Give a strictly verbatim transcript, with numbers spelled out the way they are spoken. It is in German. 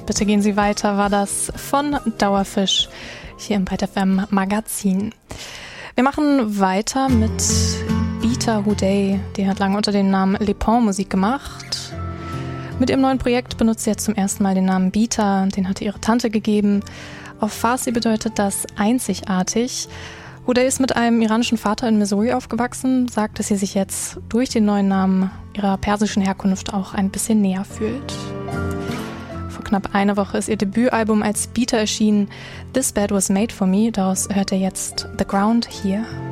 Bitte gehen Sie weiter, war das von Dauerfisch hier im Byte F M Magazin. Wir machen weiter mit Beta Houday. Die hat lange unter dem Namen Le Pont Musik gemacht. Mit ihrem neuen Projekt benutzt sie jetzt zum ersten Mal den Namen Beta. Den hatte ihre Tante gegeben. Auf Farsi bedeutet das einzigartig. Houday ist mit einem iranischen Vater in Missouri aufgewachsen, sagt, dass sie sich jetzt durch den neuen Namen ihrer persischen Herkunft auch ein bisschen näher fühlt. Vor knapp einer Woche ist ihr Debütalbum als Beta erschienen, This Bed Was Made For Me. Daraus hört ihr jetzt The Ground hier.